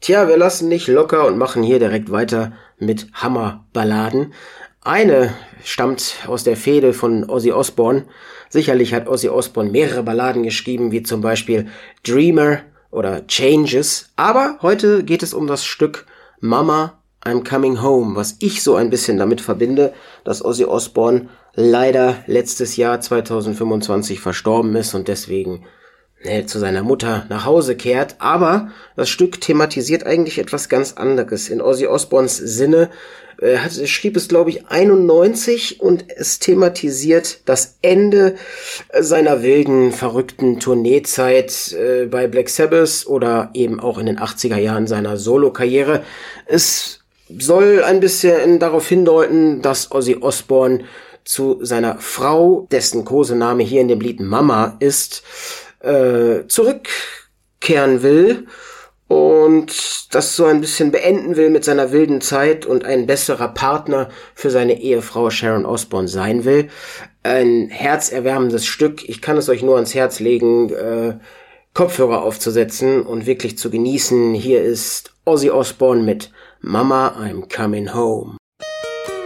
Tja, wir lassen nicht locker und machen hier direkt weiter mit Hammerballaden. Eine stammt aus der Fehde von Ozzy Osbourne. Sicherlich hat Ozzy Osbourne mehrere Balladen geschrieben, wie zum Beispiel Dreamer oder Changes. Aber heute geht es um das Stück Mama, I'm Coming Home, was ich so ein bisschen damit verbinde, dass Ozzy Osbourne leider letztes Jahr 2025 verstorben ist und deswegen zu seiner Mutter nach Hause kehrt. Aber das Stück thematisiert eigentlich etwas ganz anderes. In Ozzy Osbournes Sinne schrieb es, glaube ich, 91 und es thematisiert das Ende seiner wilden, verrückten Tourneezeit bei Black Sabbath oder eben auch in den 80er Jahren seiner Solo-Karriere. Es soll ein bisschen darauf hindeuten, dass Ozzy Osbourne zu seiner Frau, dessen Kosename hier in dem Lied Mama ist, zurückkehren will und das so ein bisschen beenden will mit seiner wilden Zeit und ein besserer Partner für seine Ehefrau Sharon Osbourne sein will. Ein herzerwärmendes Stück. Ich kann es euch nur ans Herz legen, Kopfhörer aufzusetzen und wirklich zu genießen. Hier ist Ozzy Osbourne mit Mama, I'm Coming Home.